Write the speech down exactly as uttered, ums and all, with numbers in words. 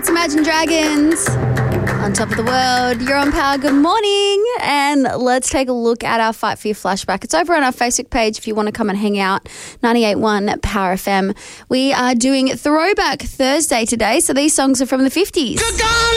It's Imagine Dragons on Top of the World. You're on Power. Good morning. And let's take a look at our Fight for Your flashback. It's over on our Facebook page if you want to come and hang out. ninety-eight point one Power F M. We are doing Throwback Thursday today, so these songs are from the fifties. Good God!